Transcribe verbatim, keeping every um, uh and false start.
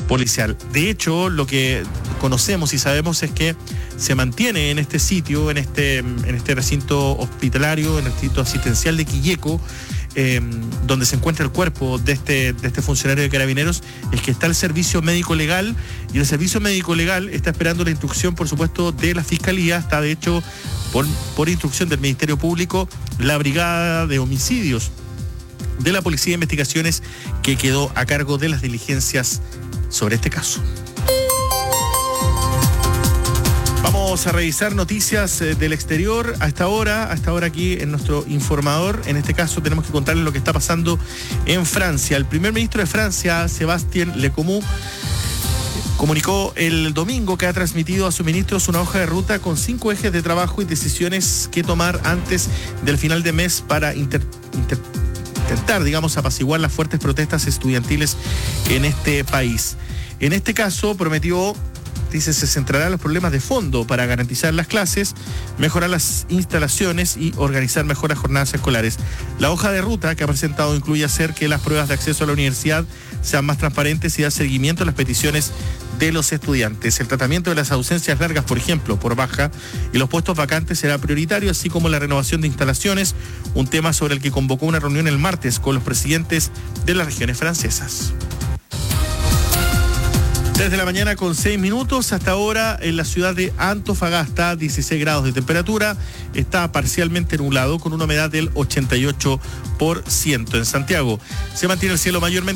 policial. De hecho, lo que conocemos y sabemos es que se mantiene en este sitio, en este, en este recinto hospitalario, en el recinto asistencial de Quilleco, eh, donde se encuentra el cuerpo de este, de este funcionario de Carabineros, es que está el servicio médico legal, y el servicio médico legal está esperando la instrucción, por supuesto, de la Fiscalía. Está, de hecho, por, por instrucción del Ministerio Público, la Brigada de Homicidios de la Policía de Investigaciones, que quedó a cargo de las diligencias sobre este caso. Vamos a revisar noticias eh, del exterior a esta hora, a esta hora aquí en nuestro informador. En este caso tenemos que contarles lo que está pasando en Francia. El primer ministro de Francia, Sébastien Lecornu, comunicó el domingo que ha transmitido a sus ministros una hoja de ruta con cinco ejes de trabajo y decisiones que tomar antes del final de mes para inter, inter, intentar, digamos, apaciguar las fuertes protestas estudiantiles en este país. En este caso prometió, dice, se centrará en los problemas de fondo para garantizar las clases, mejorar las instalaciones y organizar mejor las jornadas escolares. La hoja de ruta que ha presentado incluye hacer que las pruebas de acceso a la universidad sean más transparentes y dar seguimiento a las peticiones de los estudiantes. El tratamiento de las ausencias largas, por ejemplo, por baja, y los puestos vacantes será prioritario, así como la renovación de instalaciones, un tema sobre el que convocó una reunión el martes con los presidentes de las regiones francesas. Desde la mañana con seis minutos, hasta ahora en la ciudad de Antofagasta, dieciséis grados de temperatura, está parcialmente nublado con una humedad del ochenta y ocho por ciento. En Santiago se mantiene el cielo mayormente